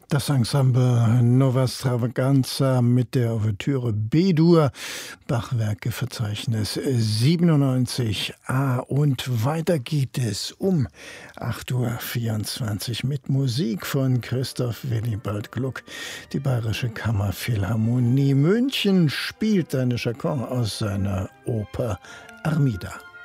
Das Ensemble Nova Stravaganza mit der Ouvertüre B-Dur, Bachwerkeverzeichnis 97a. Und weiter geht es um 8:24 Uhr mit Musik von Christoph Willibald Gluck. Die Bayerische Kammerphilharmonie München spielt eine Chaconne aus seiner Oper Armida.